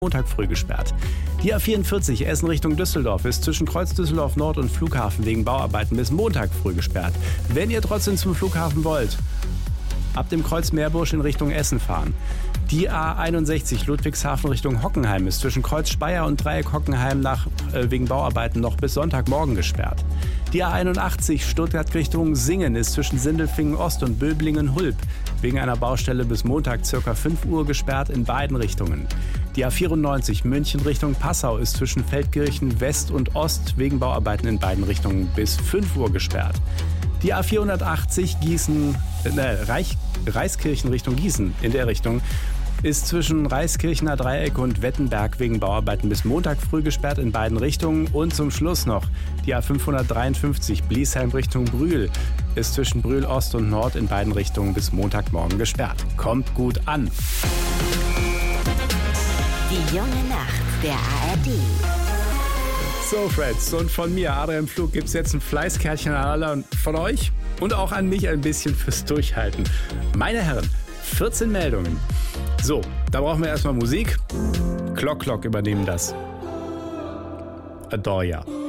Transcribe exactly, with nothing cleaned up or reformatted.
Montag früh gesperrt. Die A vierundvierzig Essen Richtung Düsseldorf ist zwischen Kreuz Düsseldorf Nord und Flughafen wegen Bauarbeiten bis Montag früh gesperrt. Wenn ihr trotzdem zum Flughafen wollt, ab dem Kreuz Meerbusch in Richtung Essen fahren. Die A einundsechzig Ludwigshafen Richtung Hockenheim ist zwischen Kreuz Speyer und Dreieck Hockenheim nach, äh, wegen Bauarbeiten noch bis Sonntagmorgen gesperrt. Die A einundachtzig Stuttgart Richtung Singen ist zwischen Sindelfingen Ost und Böblingen-Hulb wegen einer Baustelle bis Montag ca. fünf Uhr gesperrt in beiden Richtungen. Die A vierundneunzig München Richtung Passau ist zwischen Feldkirchen West und Ost wegen Bauarbeiten in beiden Richtungen bis fünf Uhr gesperrt. Die A vierhundertachtzig Gießen, äh, Reich, Reiskirchen Richtung Gießen in der Richtung ist zwischen Reiskirchener Dreieck und Wettenberg wegen Bauarbeiten bis Montag früh gesperrt in beiden Richtungen. Und zum Schluss noch die A fünfhundertdreiundfünfzig Bliesheim Richtung Brühl ist zwischen Brühl Ost und Nord in beiden Richtungen bis Montagmorgen gesperrt. Kommt gut an. Die junge Nacht der A R D. So, Freds, und von mir, Adrian Pflug, gibt es jetzt ein Fleißkärtchen an alle von euch und auch an mich ein bisschen fürs Durchhalten. Meine Herren, vierzehn Meldungen. So, da brauchen wir erstmal Musik. Clock Clock übernehmen das. Adoria.